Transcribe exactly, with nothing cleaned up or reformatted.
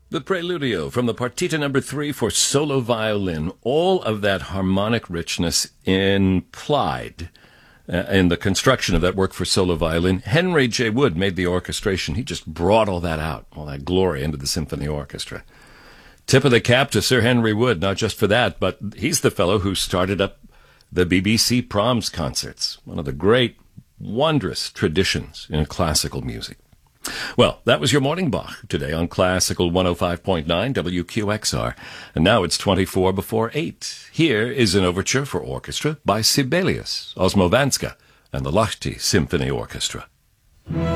The Preludio from the Partita number three for solo violin. All of that harmonic richness implied uh, in the construction of that work for solo violin. Henry J. Wood made the orchestration. He just brought all that out, all that glory into the symphony orchestra. Tip of the cap to Sir Henry Wood, not just for that, but he's the fellow who started up the B B C Proms concerts, one of the great, wondrous traditions in classical music. Well, that was your Morning Bach today on Classical one oh five point nine W Q X R. And now it's twenty-four before eight. Here is an overture for orchestra by Sibelius, Osmowandska, and the Lahti Symphony Orchestra.